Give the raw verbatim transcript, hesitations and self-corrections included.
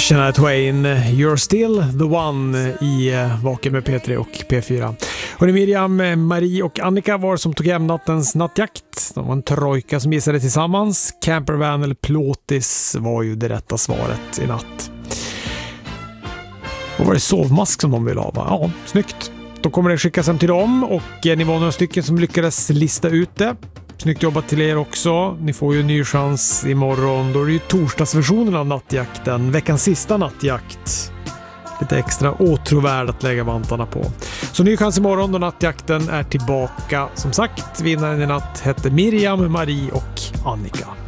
Shania Twain, You're still the one i Vaken med P tre och P fyra. Och det Miriam, Marie och Annika var som tog hem nattens nattjakt. De var en trojka som gissade tillsammans. Campervan eller plåtis var ju det rätta svaret i natt. Och var det sovmask som de ville ha? Ja, snyggt. Då kommer det skickas hem till dem och ni var några stycken som lyckades lista ut det. Snyggt jobbat till er också. Ni får ju en ny chans imorgon. Då är det ju torsdagsversionen av nattjakten. Veckans sista nattjakt. Lite extra åtråvärd att lägga vantarna på. Så ny chans imorgon då nattjakten är tillbaka. Som sagt, vinnaren i natt hette Miriam, Marie och Annika.